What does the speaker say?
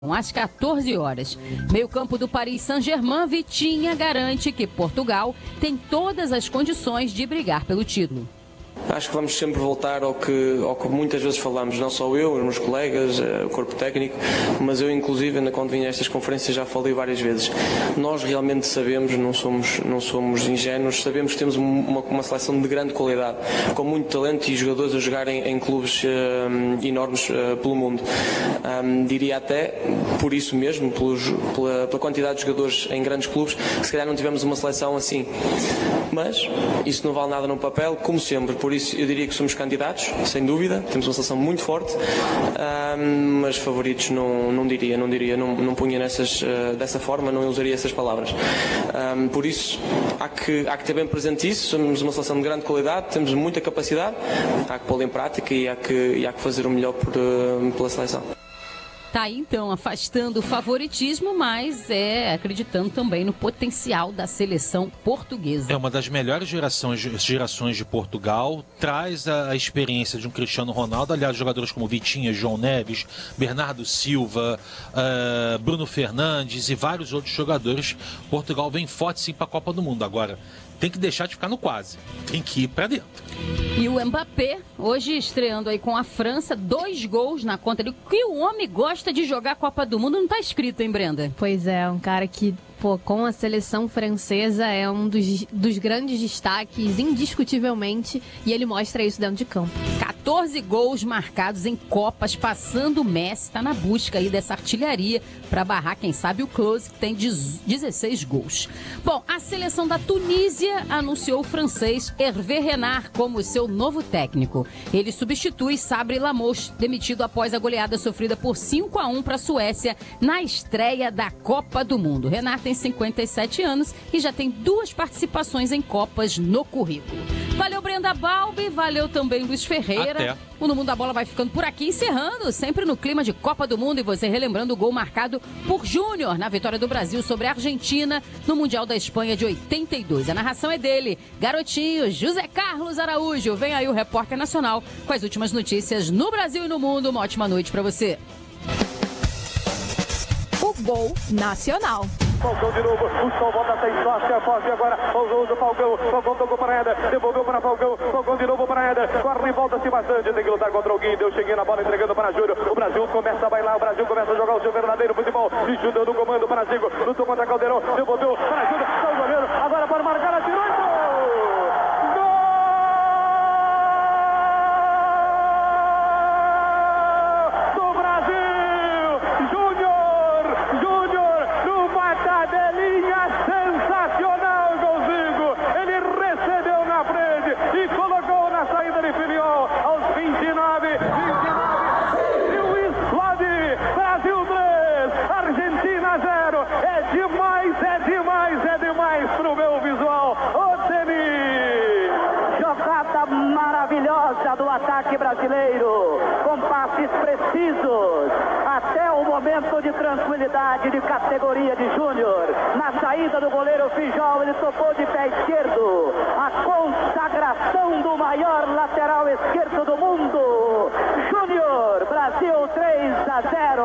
Às 14 horas. Meio-campo do Paris Saint-Germain, Vitinha garante que Portugal tem todas as condições de brigar pelo título. Acho que vamos sempre voltar ao que muitas vezes falamos, não só eu, os meus colegas, o corpo técnico, mas eu inclusive, ainda quando vim a estas conferências, já falei várias vezes. Nós realmente sabemos, não somos ingênuos, sabemos que temos uma seleção de grande qualidade, com muito talento e jogadores a jogarem em clubes enormes pelo mundo. Diria até, por isso mesmo, pela quantidade de jogadores em grandes clubes, que se calhar não tivemos uma seleção assim. Mas isso não vale nada no papel, como sempre. Por isso eu diria que somos candidatos, sem dúvida, temos uma seleção muito forte, mas favoritos não diria, não punha dessa forma, não usaria essas palavras. Por isso há que ter bem presente isso, somos uma seleção de grande qualidade, temos muita capacidade, há que pô-la em prática e há que fazer o melhor pela seleção. Tá aí, então, afastando o favoritismo, mas acreditando também no potencial da seleção portuguesa. É uma das melhores gerações de Portugal, traz a experiência de um Cristiano Ronaldo, aliás, jogadores como Vitinha, João Neves, Bernardo Silva, Bruno Fernandes e vários outros jogadores. Portugal vem forte sim para a Copa do Mundo. Agora, tem que deixar de ficar no quase, tem que ir para dentro. E o Mbappé, hoje estreando aí com a França, 2 gols na conta dele. Que o homem gosta de jogar a Copa do Mundo, não tá escrito, hein, Brenda? Pois é, um cara que, com a seleção francesa é um dos grandes destaques, indiscutivelmente, e ele mostra isso dentro de campo. 14 gols marcados em Copas, passando o Messi, está na busca aí dessa artilharia para barrar, quem sabe, o Klose, que tem 16 gols. Bom, a seleção da Tunísia anunciou o francês Hervé Renard como seu novo técnico. Ele substitui Sabri Lamouche, demitido após a goleada sofrida por 5-1 para a Suécia na estreia da Copa do Mundo. Renard tem 57 anos e já tem 2 participações em Copas no currículo. Valeu, Brenda Balbi, valeu também Luiz Ferreira. Até. O No Mundo da Bola vai ficando por aqui, encerrando, sempre no clima de Copa do Mundo, e você relembrando o gol marcado por Júnior na vitória do Brasil sobre a Argentina no Mundial da Espanha de 82. A narração é dele, garotinho José Carlos Araújo. Vem aí o Repórter Nacional com as últimas notícias no Brasil e no mundo. Uma ótima noite para você. O Gol Nacional. Falcão de novo, o som volta sem sorte, a forte agora, o gol do Falcão, Falcão tocou para a Éder, devolveu para Falcão, Falcão de novo para a Éder, corre e volta-se bastante, tem que lutar contra o Guido, eu cheguei na bola entregando para Júnior, o Brasil começa a bailar, o Brasil começa a jogar o seu verdadeiro futebol, e Júnior no comando para Zico, lutou contra Caldeirão, devolveu para Júnior, só o goleiro, agora pode marcar, atirou e gol! Do ataque brasileiro, com passes precisos, até o momento de tranquilidade, de categoria de Júnior, na saída do goleiro Fijol, ele tocou de pé esquerdo, a consagração do maior lateral esquerdo do mundo, Júnior, Brasil 3-0.